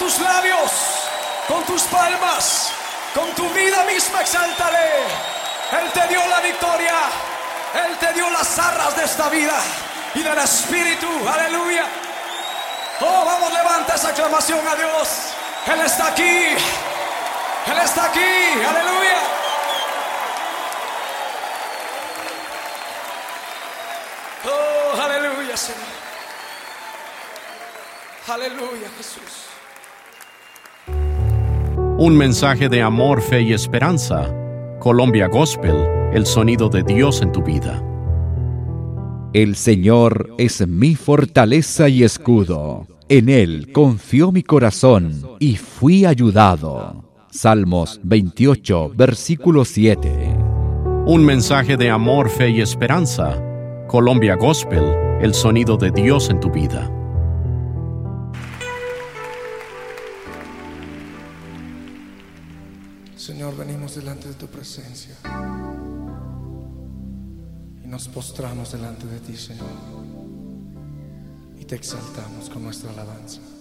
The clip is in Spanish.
tus labios, con tus palmas, con tu vida misma, exáltale. Él te dio la victoria, Él te dio las arras de esta vida y del Espíritu. Aleluya. Oh, vamos, levanta esa aclamación a Dios. Él está aquí, Él está aquí. Aleluya. Oh, aleluya, Señor. Aleluya, Jesús. Un mensaje de amor, fe y esperanza. Colombia Gospel, el sonido de Dios en tu vida. El Señor es mi fortaleza y escudo. En Él confió mi corazón y fui ayudado. Salmos 28, versículo 7. Un mensaje de amor, fe y esperanza. Colombia Gospel, el sonido de Dios en tu vida. Señor, venimos delante de tu presencia y nos postramos delante de ti, Señor, y te exaltamos con nuestra alabanza.